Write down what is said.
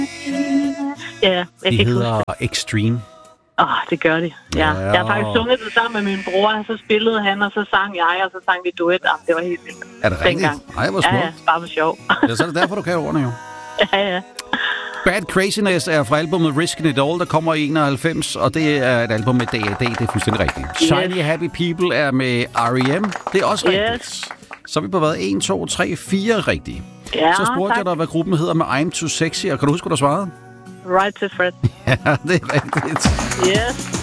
Ja, jeg De hedder Extreme. det gør de. Ja. Jeg har faktisk sunget det sammen med min bror, så spillede han, og så sang jeg, og så sang vi duet. Det var helt vildt. Er det rigtigt? Ej, hvor smukt. Ja, bare for sjov. Ja, så er det derfor, du kan ordene jo. Ja. Bad Craziness er fra albumet Risking It All, der kommer i 91, og det er et album med D.A.D., det er fuldstændig rigtigt. Yes. Shiny Happy People er med R.E.M., det er også rigtigt. Så er vi på hvad? 1, 2, 3, 4 rigtige. Ja, så spurgte jeg dig, hvad gruppen hedder med I'm Too Sexy, og kan du huske, hvad du svarede? Right to Fred. Ja, det er rigtigt. Yes.